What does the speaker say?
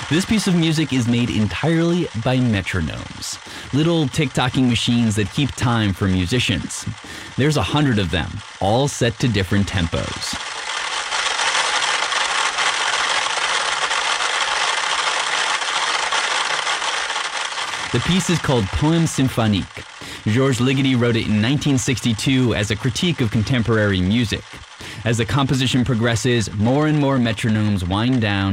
This piece of music is made entirely by metronomes, little tick-tocking machines that keep time for musicians. There's 100 of them, all set to different tempos. The piece is called Poème symphonique. Georges Ligeti wrote it in 1962 as a critique of contemporary music. As the composition progresses, more and more metronomes wind down